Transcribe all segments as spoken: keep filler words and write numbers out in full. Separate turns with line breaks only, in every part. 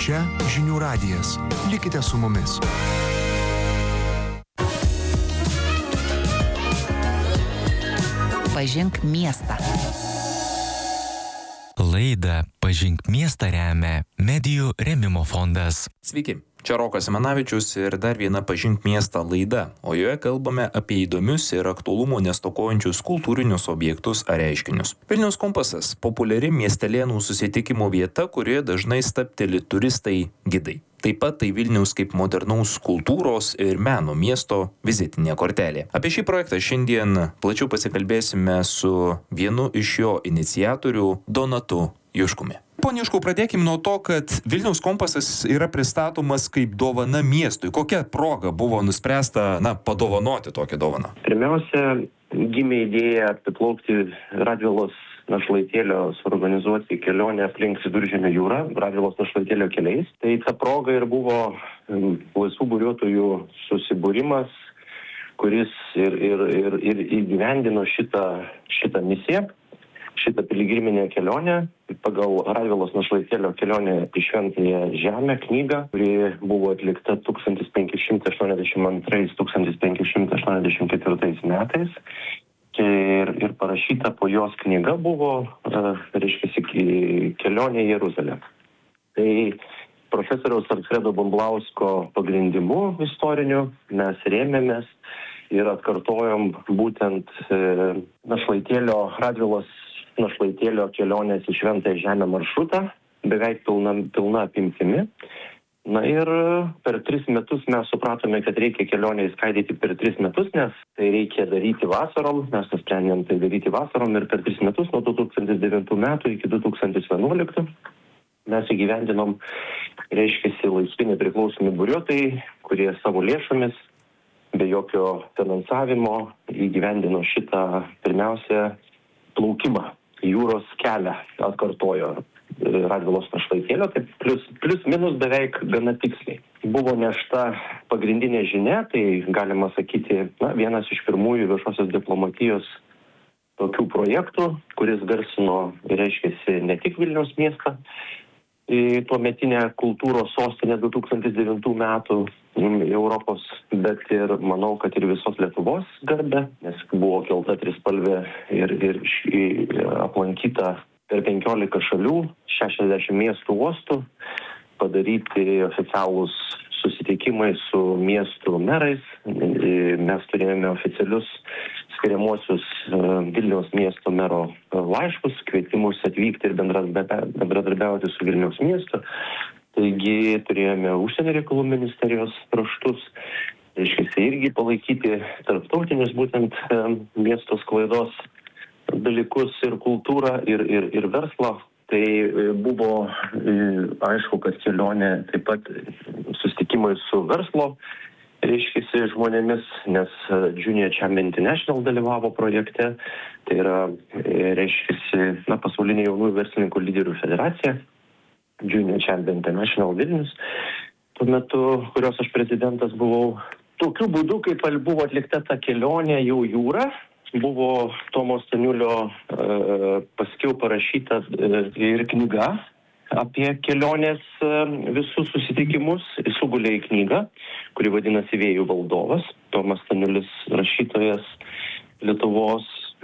Čia Žinių radijas. Likite su mumis.
Pažink miestą.
Laidą Pažink miestą remia Medijų rėmimo fondas.
Sveiki, čia Rokas Simanavičius ir dar viena Pažink miestą laida, o joje kalbame apie įdomius ir aktualumo nestokojančius kultūrinius objektus ar reiškinius. Vilniaus kompasas – populiari miestelėnų susitikimo vieta, kurioje dažnai stabteli turistai gidai. Taip pat tai Vilniaus kaip modernaus kultūros ir meno miesto vizitinė kortelė. Apie šį projektą šiandien plačiau pasikalbėsime su vienu iš jo iniciatorių Donatu Juškumi. Pone Juškau, pradėkime nuo to, kad Vilniaus kompasas yra pristatomas kaip dovana miestui. Kokia proga buvo nuspręsta, na, padovanoti tokią dovaną?
Pirmiausia, gimė idėja apiplaukti Radvilos našlaitėlio suorganizuoti kelionę aplink Viduržemio jūrą, Radvilos našlaitėlio keliais. Tai ta proga ir buvo laisvų buriuotojų susibūrimas, kuris ir, ir, ir, ir įgyvendino šitą, šitą misiją, šitą piligriminę kelionę pagal Radvilos našlaitėlio kelionę į Šventąją Žemę knygą, kuri buvo atlikta tūkstantis penki šimtai aštuoniasdešimt antrais - tūkstantis penki šimtai aštuoniasdešimt ketvirtais metais. Ir, ir parašyta po jos knyga buvo, reiškia, kelionė į Jeruzalę. Tai profesoriaus Alfredo Bumblausko pagrindimu istoriniu mes rėmėmės ir atkartojom būtent našlaitėlio, Radvilos našlaitėlio kelionės į Šventąją Žemę maršrutą, beveik pilna, pilna apimtimi. Na ir per tris metus mes supratome, kad reikia kelionę įskaidyti per tris metus, nes tai reikia daryti vasarom, mes nusprendėm tai daryti vasarom ir per tris metus nuo du tūkstantis devintų metų iki du tūkstantis vienuoliktų mes įgyvendinom, reiškia, laisvi nepriklausomi buriuotojai, kurie savo lėšomis, be jokio finansavimo įgyvendino šitą pirmiausia plaukimą, jūros kelią atkartojo Radvilos našlaitėlio, tai plius, plius minus beveik gana tiksliai. Buvo nešta pagrindinė žinia, tai galima sakyti, na, vienas iš pirmųjų viešosios diplomatijos tokių projektų, kuris garsino, reiškiasi, ne tik Vilniaus miestą, tuometinę kultūros sostinę du tūkstantis devintų metų Europos, bet ir manau, kad ir visos Lietuvos garbę, nes buvo kelta trispalvė ir, ir, ir aplankyta per penkiolika šalių, šešiasdešimt miestų uostų, padaryti oficialūs susitikimai su miestų merais. Mes turėjome oficialius skiriamuosius Vilniaus miesto mero laiškus, kvietimus atvykti ir bendradarbiauti su Vilniaus miestu. Taigi turėjome užsienio reikalų ministerijos raštus, reiškia, irgi palaikyti tarptautinius būtent miesto sklaidos dalykus ir kultūrą ir, ir, ir verslą. Tai buvo aišku, kad kelionė taip pat susitikimai su verslo, reiškia, žmonėmis, nes Junior Champ International dalyvavo projekte, tai yra, reiškia, na, pasaulinė jaunųjų verslininkų lyderių federacija, Junior Champ International Vilnius, tuo metu, kurios aš prezidentas buvau. Tokiu būdu, kaip buvo atlikta ta kelionė jau jūra, buvo Tomo Staniulio e, paskiau parašyta e, ir knyga apie kelionės e, visus susitikimus. Jis sugulė į knygą, kuri vadinasi Vėjų valdovas. Tomas Staniulis, rašytojas Lietuvos,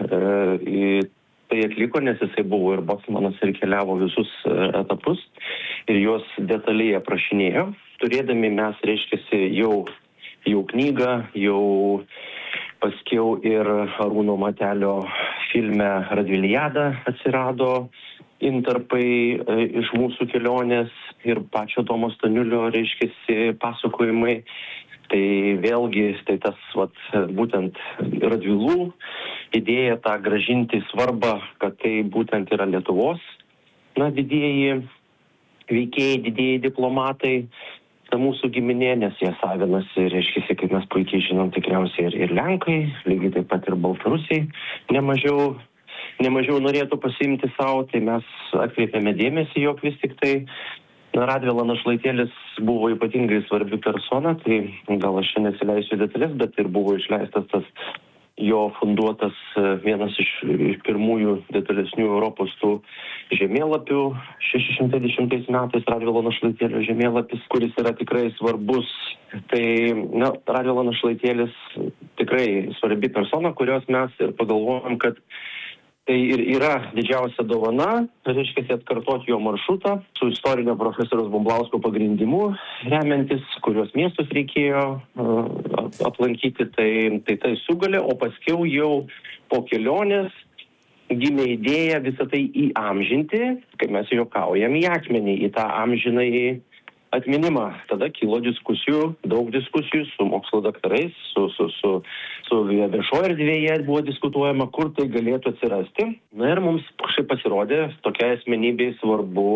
e, tai atliko, nes jisai buvo ir bocmanas ir keliavo visus e, etapus ir juos detaliai aprašinėjo. Turėdami mes, reiškiasi, jau, jau knygą, jau paskiau ir Arūno Matelio filme Radviliada atsirado intarpai e, iš mūsų kelionės ir pačio Tomo Staniulio, reiškiasi, pasakojimai. Tai vėlgi, tai tas, vat, būtent Radvilų idėja tą grąžinti svarbą, kad tai būtent yra Lietuvos, na, didieji veikėjai, didieji diplomatai, ta mūsų giminė, nes jie savinasi, reiškia, kaip mes puikiai žinom, tikriausiai ir, ir Lenkai, lygiai taip pat ir Baltarusiai nemažiau, nemažiau norėtų pasiimti savo, tai mes atkreipėme dėmesį, jog vis tik tai Radvila našlaitėlis buvo ypatingai svarbi persona, tai gal aš čia nesileisiu detalės, bet ir buvo išleistas tas jo funduotas vienas iš pirmųjų detalesnių Europos tų žemėlapių šeši šimtai dešimtais metais Radvilo Našlaitėlio žemėlapis, kuris yra tikrai svarbus. Tai, na, Radvilo Našlaitėlis tikrai svarbi persona, kurios mes ir pagalvojom, kad tai ir yra didžiausia dovana, reiškia atkartoti jo maršrutą su istorinio profesoriaus Bumblausko pagrindimu, remiantis, kurios miestus reikėjo uh, aplankyti, tai tai, tai sugalė, o paskiau jau po kelionės gimė idėja visą tai įamžinti, kai mes juokaujam, į akmenį, į tą amžinąjį atminimą. Tada kilo diskusijų, daug diskusijų su mokslo daktarais, su, su, su, su viešoje erdvėje buvo diskutuojama, kur tai galėtų atsirasti. Na ir mums kažkaip pasirodė, tokia asmenybė svarbu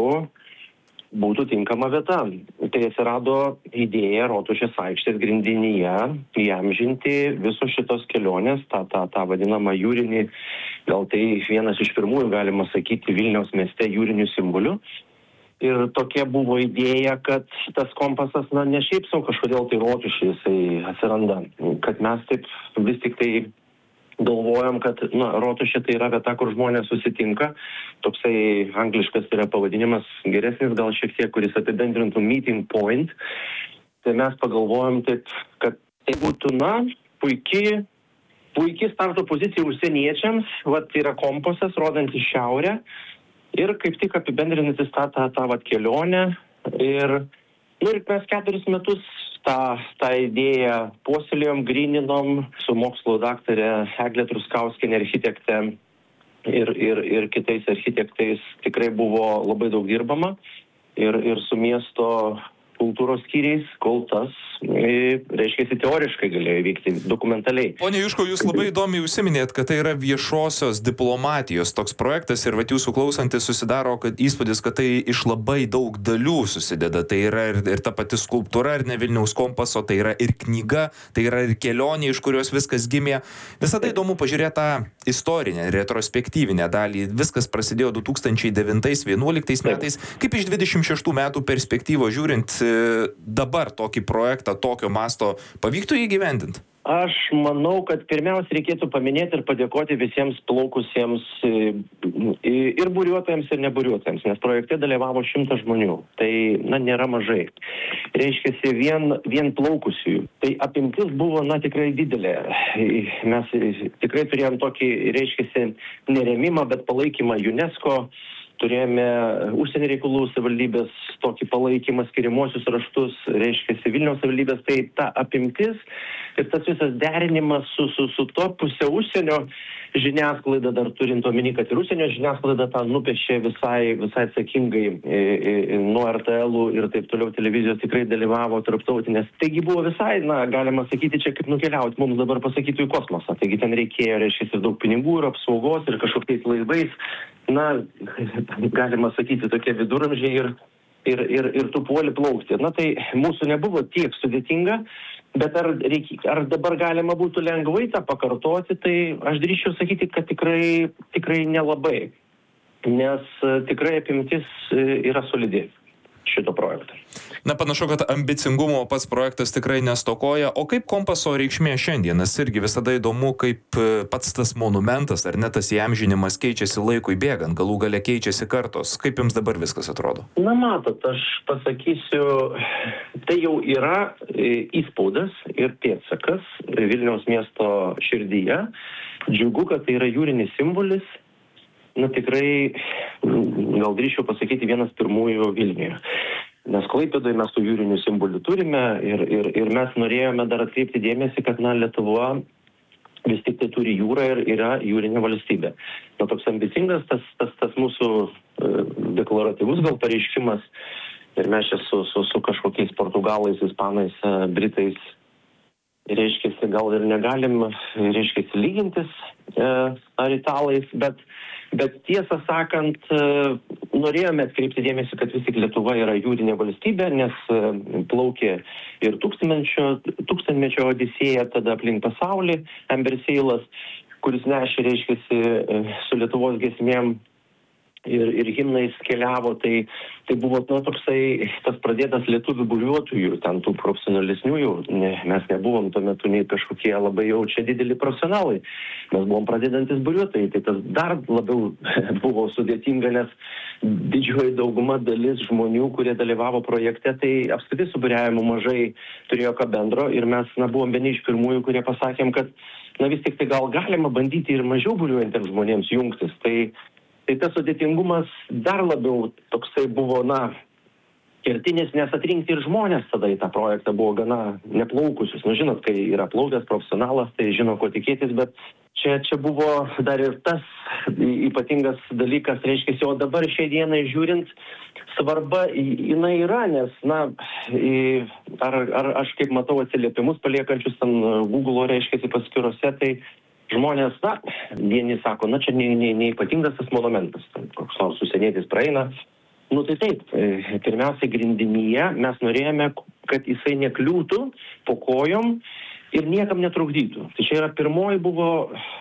būtų tinkama vieta. Tai atsirado idėja Rotušės aikštės grindinyje įamžinti visos šitos kelionės, tą, tą, tą vadinamą jūrinį, gal tai vienas iš pirmųjų, galima sakyti, Vilniaus mieste jūrinių simbolių. Ir tokia buvo idėja, kad tas kompasas, na, ne šiaip sau kažkodėl tai Rotušė jisai atsiranda. Kad mes taip vis tik tai galvojam, kad, na, Rotušė tai yra vieta, kur žmonės susitinka. Toksai angliškas yra pavadinimas geresnis, gal šiek tiek, kuris apibendrintų meeting point. Tai mes pagalvojam taip, kad tai būtų, na, puikiai, puikiai starto pozicija užsieniečiams. Vat yra kompasas, rodantis šiaurę. Ir kaip tik apibendrinantis tą, tą, tą vat kelionę. Ir, nu, ir mes keturis metus tą, tą idėją puoselėjom, gryninom su mokslo daktare Eglė Truskauskienė, architektė ir, ir, ir kitais architektais. Tikrai buvo labai daug dirbama. Ir, ir su miesto kultūros skyriais, kol tas, reiškia, teoriškai galėjo vykti dokumentaliai.
Pone Juškau, jūs labai įdomiai užsiminėt, kad tai yra viešosios diplomatijos toks projektas ir vat jūsų klausantis susidaro kad įspūdis, kad tai iš labai daug dalių susideda. Tai yra ir, ir ta pati skulptūra, ir ne Vilniaus kompaso, tai yra ir knyga, tai yra ir kelionė, iš kurios viskas gimė. Visada įdomu pažiūrėti tą istorinę, retrospektyvinę dalį. Viskas prasidėjo du tūkstančiai devintais vienuoliktais metais. Kaip iš dvidešimt šeštų metų perspektyvos žiūrint, dabar tokį projektą tokio masto pavyktų įgyvendinti?
Aš manau, kad pirmiausia reikėtų paminėti ir padėkoti visiems plaukusiems ir buriuotojams, ir neburiuotojams, nes projekte dalyvavo šimtas žmonių. Tai, na, nėra mažai. Reiškiasi vien, vien plaukusiųjų. Tai apimtis buvo, na, tikrai didelė. Mes tikrai turėjom tokį, reiškiasi, neremimą, bet palaikymą UNESCO. Turėjome užsienio reikalų savivaldybės tokį palaikymą, skiriamuosius raštus, reiškia Vilniaus savivaldybės, tai ta apimtis ir tas visas derinimas su, su, su to pusė užsienio žiniasklaida, dar turint omeny, kad ir užsienio žiniasklaida tą nupiešė visai, visai atsakingai, e, e, nuo R T L ir taip toliau televizijos tikrai dalyvavo tarptautinės. Taigi buvo visai, na, galima sakyti, čia kaip nukeliauti, mums dabar pasakytų į kosmosą. Taigi ten reikėjo, reiškia, ir daug pinigų, ir apsaugos, ir kažkokiais laivais. Na, galima sakyti, tokie viduramžiai ir, ir, ir, ir tu puoli plaukti. Na, tai mūsų nebuvo tiek sudėtinga, bet ar, reikia, ar dabar galima būtų lengvai tą pakartoti, tai aš drįsčiau sakyti, kad tikrai, tikrai nelabai, nes tikrai apimtis yra solidi šito projekto.
Na, panašu, kad ambicingumo pats projektas tikrai nestokoja. O kaip kompaso reikšmė šiandien? Nes irgi visada įdomu, kaip pats tas monumentas ar net tas įamžinimas keičiasi laikui bėgant, galų gale keičiasi kartos. Kaip jums dabar viskas atrodo?
Na, matot, aš pasakysiu, tai jau yra įspaudas ir pėdsakas Vilniaus miesto širdyje. Džiugu, kad tai yra jūrinis simbolis. Na, tikrai, gal drįsčiau pasakyti, vienas pirmųjų Vilniuje. Nes Klaipėdoje mes tų jūrinių simbolių turime ir, ir, ir mes norėjome dar atkreipti dėmesį, kad, na, Lietuva vis tik tai turi jūrą ir yra jūrinė valstybė. Na, toks ambicingas tas, tas, tas mūsų e, deklaratyvus gal pareiškimas ir mes čia su, su, su kažkokiais portugalais, ispanais, e, britais, reiškiasi, gal ir negalim, reiškiasi, lygintis e, ar italais, bet Bet tiesą sakant, norėjome atkreipti dėmesį, kad vis tik Lietuva yra jūrinė valstybė, nes plaukė ir tūkstantmečio, tūkstantmečio odisėja tada aplink pasaulį, Amberseilas, kuris nešė, reiškiasi, su Lietuvos giesmėm ir, ir himnais keliavo, tai, tai buvo nu, toksai tas pradėtas lietuvių buriuotojų, ten tų profesionalesniųjų, ne, mes nebuvom tuo metu nei kažkokie labai jau čia dideli profesionalai, mes buvom pradedantis buriuotojai, tai tas dar labiau buvo sudėtinga, nes didžioji dauguma dalis žmonių, kurie dalyvavo projekte, tai apskritai su buriavimu mažai turėjo ką bendro ir mes na, buvom vieni iš pirmųjų, kurie pasakėm, kad na vis tik tai gal galima bandyti ir mažiau buriuojantiems žmonėms jungtis, tai Tai tas sudėtingumas dar labiau toksai buvo, na, kertinis, nes atrinkti ir žmonės tada į tą projektą buvo gana neplaukusius. Nu, žinot, kai yra plaukęs profesionalas, tai žino, ko tikėtis, bet čia, čia buvo dar ir tas ypatingas dalykas, reiškia, o dabar šiai dienai žiūrint, svarba jinai yra, nes, na, ar, ar aš kaip matau atsiliepimus paliekančius ten Google, reiškia, paskyrose, tai žmonės, na, vieni sako, na, čia neypatingas tas monumentas, koks nors užsienietis praeina. Nu, tai taip, pirmiausiai grindinyje mes norėjome, kad jisai nekliūtų po kojom ir niekam netrukdytų. Tai čia yra pirmoji buvo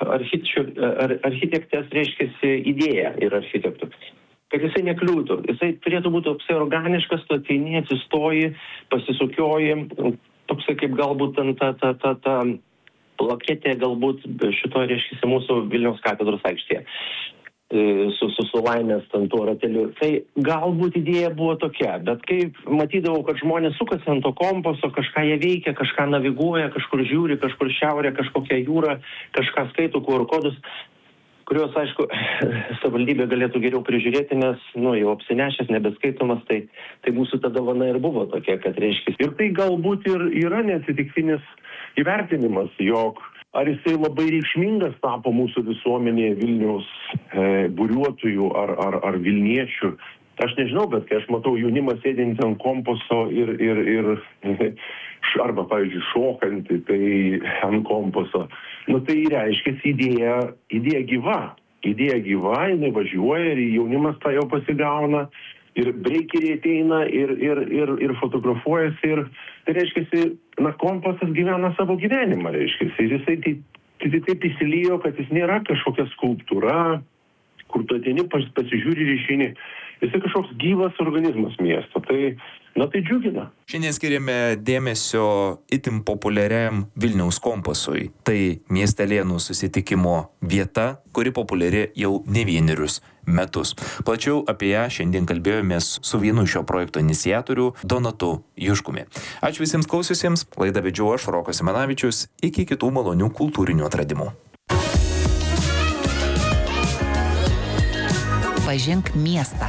architektės, reiškia, idėja ir architektų. Kad jisai nekliūtų. Jisai turėtų būti toksai organiškas, tu ateini, atsistoji, pasisukioji, toksai kaip galbūt ta, ta, ta, ta, ta plaketė galbūt šito, reiškia, mūsų Vilniaus katedros aikštėje su, su, su laimės ten tuo rateliu. Tai galbūt idėja buvo tokia, bet kai matydavau, kad žmonės sukasi ant to kompaso, kažką jie veikia, kažką naviguoja, kažkur žiūri, kažkur šiaurė, kažkokia jūra, kažką skaito, Q R kodus, kuriuos, aišku, savivaldybė galėtų geriau prižiūrėti, nes, nu, jau apsinešęs, nebeskaitomas, tai, tai mūsų ta dovana ir buvo tokia, kad reiškia.
Ir tai galbūt ir yra neatsitiktinis įvertinimas, jog ar jisai labai reikšmingas tapo mūsų visuomenėje Vilniaus e, buriuotojų ar, ar, ar Vilniečių. Aš nežinau, bet kai aš matau jaunimą sėdintį ant kompaso ir, ir, ir arba, pavyzdžiui, šokantį tai ant kompaso, nu tai reiškia idėja, idėja gyva. Idėja gyva, jinai važiuoja ir jaunimas tą jau pasigauna. Ir breikeriai ateina ir, ir, ir, ir fotografuojasi ir, tai reiškia, na, kompasas gyvena savo gyvenimą, reiškia. Ir jisai taip, taip įsilijo, kad jis nėra kažkokia skulptūra, kur tu ateini, pasižiūri ir išeini. Jisai kažkoks gyvas organizmas miesto. Tai, na, tai džiugina.
Šiandien skiriame dėmesio itin populiariam Vilniaus kompasui. Tai miestelėnų susitikimo vieta, kuri populiari jau ne vienerius metus. Plačiau apie ją šiandien kalbėjomės su vienu šio projekto iniciatorių Donatu Juškumi. Ačiū visiems klausiusiems. Laidą vedžiau aš, Rokas Simanavičius. Iki kitų malonių kultūrinių atradimų.
Pažink miestą.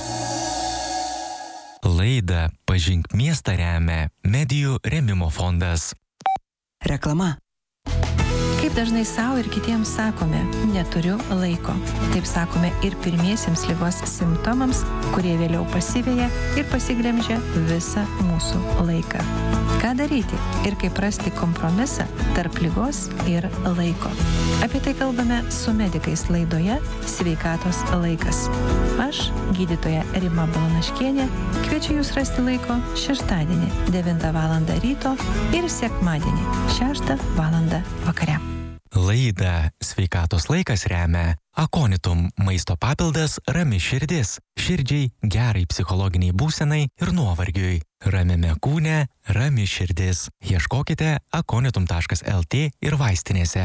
Laidą Pažink miestą remia Medijų rėmimo fondas.
Reklama.
Kaip dažnai savo ir kitiems sakome, neturiu laiko. Taip sakome ir pirmiesiems ligos simptomams, kurie vėliau pasiveja ir pasigremžia visą mūsų laiką. Ką daryti ir kaip rasti kompromisą tarp ligos ir laiko? Apie tai kalbame su medikais laidoje Sveikatos laikas. Aš, gydytoja Rima Balanaškienė, kviečiu jūs rasti laiko šeštadienį devintą valandą ryto ir sekmadienį šeštą valandą vakare.
Laidą Sveikatos laikas remia Akonitum maisto papildas Rami širdis. Širdžiai, gerai psichologiniai būsenai ir nuovargiui. Ramiame kūne, rami širdis. Ieškokite akonitum taškas el tė ir vaistinėse.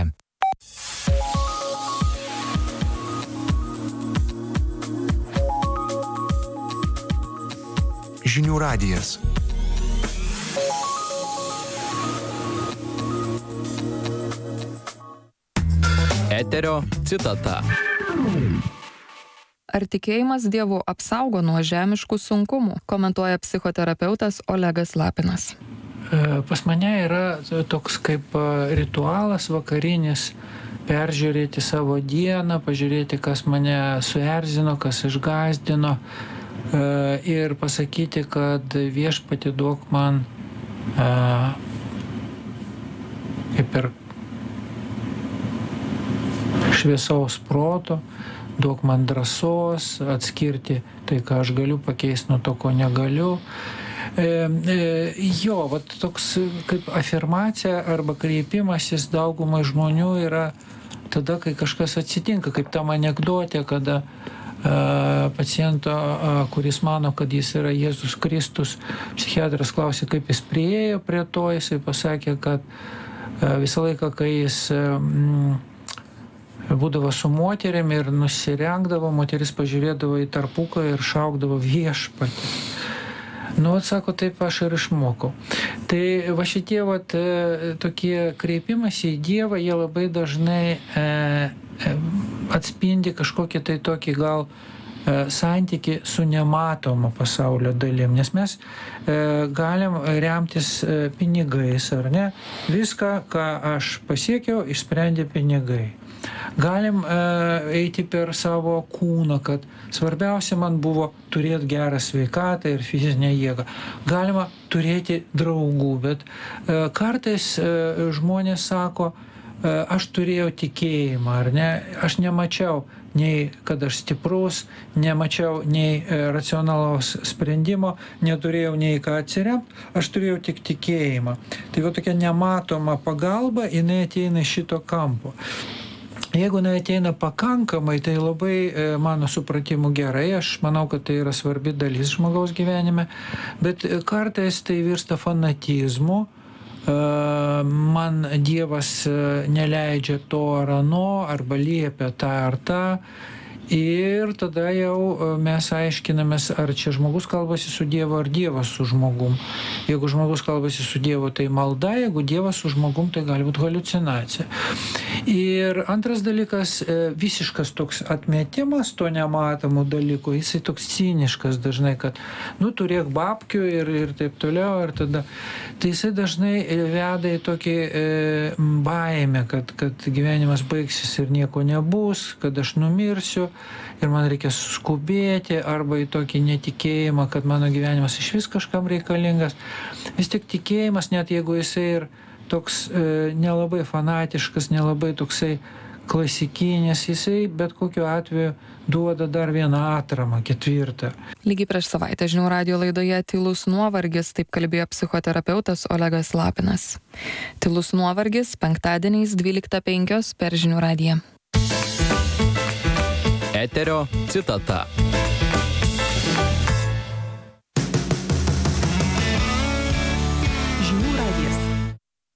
Žinių radijas.
Eterio citata.
Ar tikėjimas Dievu apsaugo nuo žemiškų sunkumų, komentuoja psichoterapeutas Olegas Lapinas.
Pas mane yra toks kaip ritualas vakarinis peržiūrėti savo dieną, pažiūrėti, kas mane suerzino, kas išgąsdino ir pasakyti, kad viešpatie duok man kaip ir šviesaus proto, duok man drąsos atskirti tai, ką aš galiu pakeisti nuo to, ko negaliu. E, e, jo, vat toks kaip afirmacija arba kreipimasis daugumai žmonių yra tada, kai kažkas atsitinka, kaip tam anekdotė, kada paciento, kuris mano, kad jis yra Jėzus Kristus. Psichiatras klausė, kaip jis priėjo prie to, jisai pasakė, kad visą laiką, kai jis būdavo su moterim ir nusirengdavo, moteris pažiūrėdavo į tarpuką ir šaukdavo viešpatį. Nu, atsako, taip aš ir išmokau. Tai va šitie vat, tokie kreipimas į Dievą, jie labai dažnai e, e, atspindi kažkokį tai tokį gal e, santykį su nematomo pasaulio dalim. Nes mes e, galim remtis e, pinigais, ar ne? Viską, ką aš pasiekiau, išsprendė pinigai. Galim e, eiti per savo kūną, kad svarbiausia man buvo turėti gerą sveikatą ir fizinę jėgą. Galima turėti draugų, bet e, kartais e, žmonės sako, e, aš turėjau tikėjimą, ar ne? Aš nemačiau nei, kad aš stiprus, nemačiau nei e, racionalaus sprendimo, neturėjau nei ką atsiremti, aš turėjau tik tikėjimą. Tai va tokia nematoma pagalba, jinai ateina iš šito kampo. Jeigu jinai ateina pakankamai, tai labai mano supratimu gerai, aš manau, kad tai yra svarbi dalis žmogaus gyvenime, bet kartais tai virsta fanatizmu, man Dievas neleidžia to ar ano, arba liepia tą ar tą. Ir tada jau mes aiškinamės, ar čia žmogus kalbasi su Dievu, ar Dievas su žmogum. Jeigu žmogus kalbasi su Dievu, tai malda, jeigu Dievas su žmogum, tai gali būti haliucinacija. Ir antras dalykas, visiškas toks atmetimas to nematomų dalykų, jisai toks ciniškas dažnai, kad, nu, turėk babkių ir, ir taip toliau, ir tada. Tai jisai dažnai veda į tokį e, baimę, kad, kad gyvenimas baigsis ir nieko nebus, kad aš numirsiu. Ir man reikia skubėti, arba į tokį netikėjimą, kad mano gyvenimas iš vis kažkam reikalingas. Vis tik tikėjimas, net jeigu jisai ir toks e, nelabai fanatiškas, nelabai toksai klasikinis, jisai bet kokiu atveju duoda dar vieną atramą, ketvirtą.
Lygiai prieš savaitę žinių radijo laidoje Tylus nuovargis, taip kalbėjo psichoterapeutas Olegas Lapinas. Tylus nuovargis penktadieniais dvyliktą penkios per žinių radiją.
Eterio citata.